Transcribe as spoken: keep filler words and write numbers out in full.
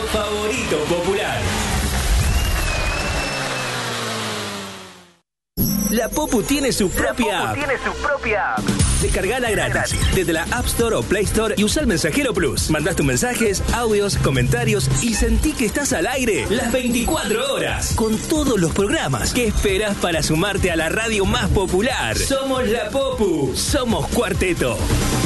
favorito popular. La Popu tiene su propia app. tiene su propia app. Descargala gratis desde la App Store o Play Store y usa el Mensajero Plus. Mandás tus mensajes, audios, comentarios y sentí que estás al aire las veinticuatro horas con todos los programas. ¿Qué esperas para sumarte a la radio más popular? Somos la Popu, somos Cuarteto.